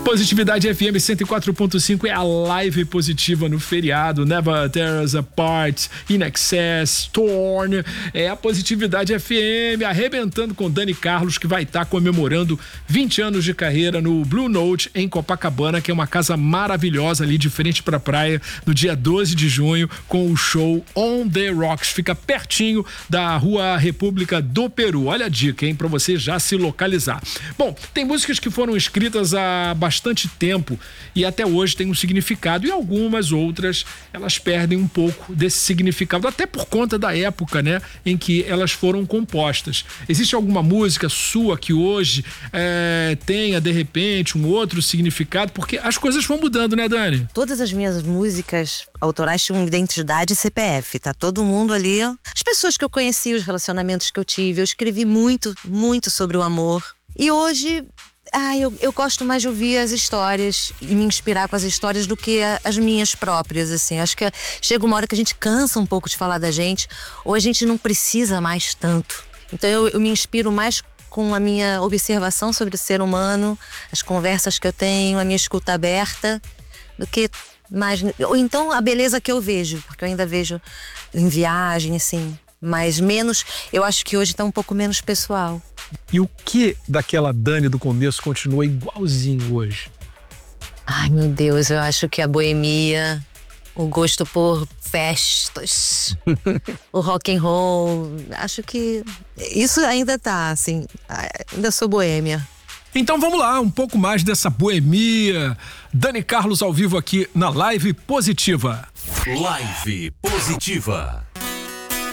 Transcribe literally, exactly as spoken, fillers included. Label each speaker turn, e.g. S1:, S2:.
S1: Positividade F M cento e quatro ponto cinco é a live positiva no feriado. Never Tear Us Apart, In Excess, Torn. É a Positividade F M arrebentando com Dani Carlos, que vai estar comemorando vinte anos de carreira no Blue Note em Copacabana, que é uma casa maravilhosa ali de frente pra praia, no dia doze de junho, com o show On The Rocks. Fica pertinho da Rua República do Peru. Olha a dica, hein, pra você já se localizar. Bom, tem músicas que foram escritas há bastante tempo e até hoje tem um significado, e algumas outras elas perdem um pouco desse significado, até por conta da época, né, em que elas foram compostas. Existe alguma música sua que hoje é, tenha de repente um outro significado? Porque as coisas vão mudando, né, Dani?
S2: Todas as minhas músicas autorais tinham identidade e C P F, tá todo mundo ali. As pessoas que eu conheci, os relacionamentos que eu tive, eu escrevi muito, muito sobre o amor. E hoje, ah, eu, eu gosto mais de ouvir as histórias e me inspirar com as histórias do que a, as minhas próprias, assim. Acho que chega uma hora que a gente cansa um pouco de falar da gente, ou a gente não precisa mais tanto. Então eu, eu me inspiro mais com a minha observação sobre o ser humano, as conversas que eu tenho, a minha escuta aberta, do que mais... Ou então a beleza que eu vejo, porque eu ainda vejo em viagem, assim, mas menos... Eu acho que hoje tá um pouco menos pessoal.
S3: E o que daquela Dani do começo continua igualzinho hoje?
S2: Ai, meu Deus, eu acho que a boemia, o gosto por festas, o rock and roll, acho que isso ainda tá, assim, ainda sou boêmia.
S1: Então vamos lá, um pouco mais dessa boemia. Dani Carlos ao vivo aqui na Live Positiva.
S4: Live Positiva.